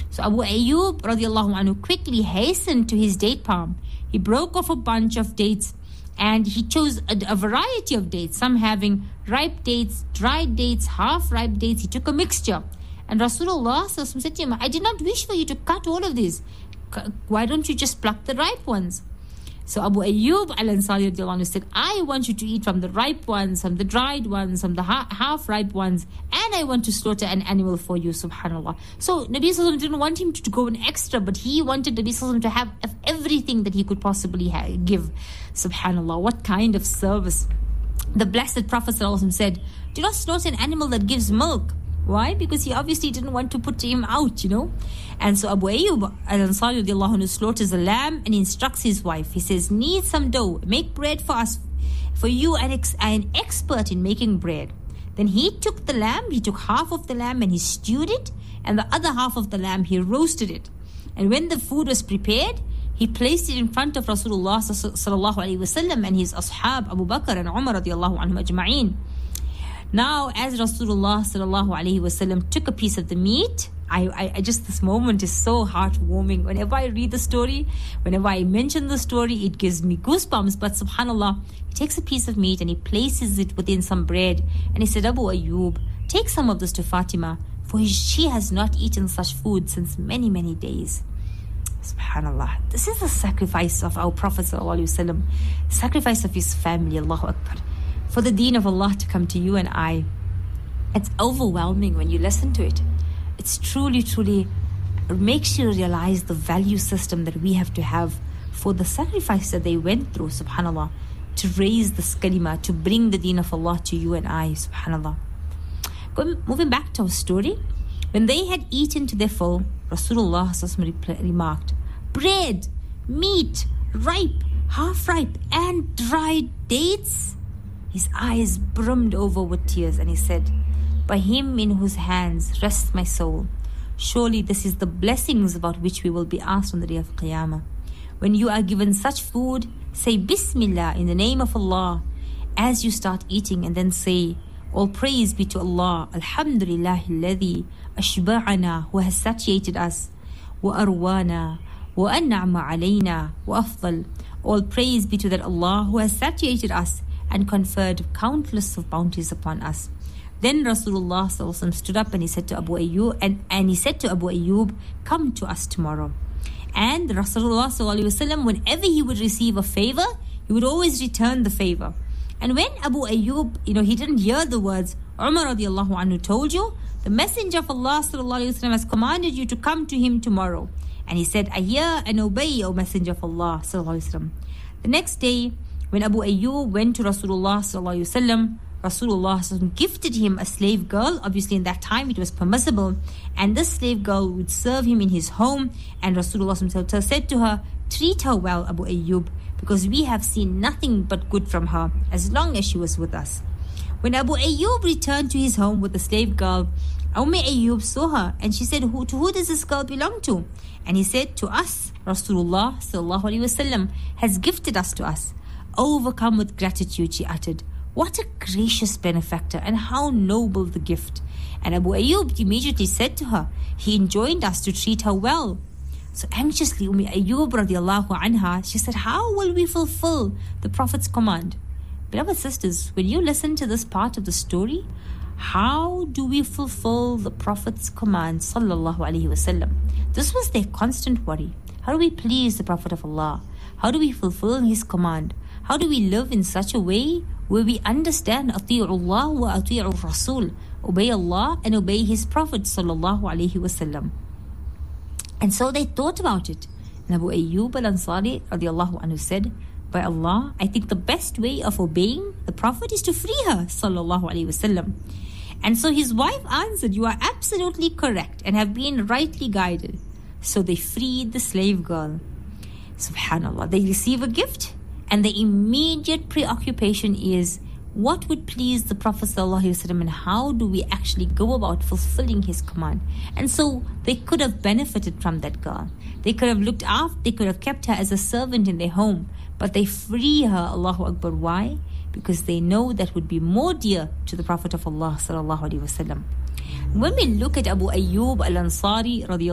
So Abu Ayyub radiallahu anhu quickly hastened to his date palm. He broke off a bunch of dates and he chose a variety of dates, some having ripe dates, dried dates, half-ripe dates. He took a mixture. And Rasulullah said to him, I did not wish for you to cut all of these. Why don't you just pluck the ripe ones? So Abu Ayyub al-Ansari radiallahu anhu said, I want you to eat from the ripe ones, from the dried ones, from the half-ripe ones, and I want to slaughter an animal for you, subhanAllah. So Nabi Sallallahu Alaihi Wasallam didn't want him to go an extra, but he wanted Nabi Sallallahu Alaihi Wasallam to have everything that he could possibly give, subhanAllah. What kind of service. The blessed Prophet Sallallahu Alaihi Wasallam said, do not slaughter an animal that gives milk. Why? Because he obviously didn't want to put him out, And so Abu Ayyub al-Ansari radiallahu anhu slaughters a lamb and instructs his wife. He says, knead some dough, make bread for us, for you an expert in making bread. Then he took the lamb, he took half of the lamb and he stewed it, and the other half of the lamb he roasted it. And when the food was prepared, he placed it in front of Rasulullah sallallahu alaihi wasallam and his ashab Abu Bakr and Umar radiallahu anhum ajma'een. Now, as Rasulullah sallallahu alaihi wasallam took a piece of the meat, I just, this moment is so heartwarming. Whenever I read the story, whenever I mention the story, it gives me goosebumps. But subhanAllah, he takes a piece of meat and he places it within some bread. And he said, Abu Ayyub, take some of this to Fatima, for she has not eaten such food since many, many days. Subhanallah. This is the sacrifice of our Prophet sallallahu alaihi wasallam, sacrifice of his family, Allahu Akbar, for the deen of Allah to come to you and I. It's overwhelming when you listen to it. It's truly makes you realize the value system that we have to have for the sacrifice that they went through, subhanAllah, to raise this kalima, to bring the deen of Allah to you and I, subhanAllah. Moving back to our story, when they had eaten to their full, Rasulullah remarked, bread, meat, ripe, half-ripe, and dried dates. His eyes brimmed over with tears and he said, by him in whose hands rests my soul, surely this is the blessings about which we will be asked on the day of Qiyamah. When you are given such food, say Bismillah in the name of Allah as you start eating, and then say, all praise be to Allah, Alhamdulillahi alladhi ashba'ana, who has satiated us, wa arwana, wa an'ama alayna, wa afdal. All praise be to that Allah who has satiated us and conferred countless of bounties upon us. Then Rasulullah stood up and he said to Abu Ayyub, and he said to Abu Ayyub, come to us tomorrow. And Rasulullah, whenever he would receive a favor, he would always return the favor. And when Abu Ayyub, he didn't hear the words, Umar radiallahu anhu told you, the Messenger of Allah has commanded you to come to him tomorrow. And he said, I hear and obey, O Messenger of Allah. The next day, when Abu Ayyub went to Rasulullah, Rasulullah gifted him a slave girl. Obviously in that time it was permissible, and this slave girl would serve him in his home. And Rasulullah said to her, treat her well, Abu Ayyub, because we have seen nothing but good from her as long as she was with us. When Abu Ayyub returned to his home with the slave girl, Ayyub saw her and she said, to who does this girl belong to? And he said, to us. Rasulullah sallallahu alaihi wasallam has gifted us to us. Overcome with gratitude, she uttered, what a gracious benefactor and how noble the gift. And Abu Ayyub immediately said to her, he enjoined us to treat her well. So anxiously, Ayyub radiallahu anha, she said, how will we fulfill the Prophet's command? Beloved sisters, when you listen to this part of the story, how do we fulfill the Prophet's command, sallallahu alaihi wasallam? This was their constant worry. How do we please the Prophet of Allah? How do we fulfill his command? How do we live in such a way where we understand ati'ullah wa ati'ur Rasul, obey Allah and obey his Prophet sallallahu alaihi wasallam? And so they thought about it. And Abu Ayyub al-Ansari radiallahu anhu said, by Allah, I think the best way of obeying the Prophet is to free her sallallahu alaihi wasallam. And so his wife answered, you are absolutely correct and have been rightly guided. So they freed the slave girl. Subhanallah, they receive a gift, and the immediate preoccupation is what would please the Prophet ﷺ and how do we actually go about fulfilling his command. And so they could have benefited from that girl. They could have looked after, they could have kept her as a servant in their home, but they free her, Allahu Akbar. Why? Because they know that would be more dear to the Prophet of Allah ﷺ. When we look at Abu Ayyub al-Ansari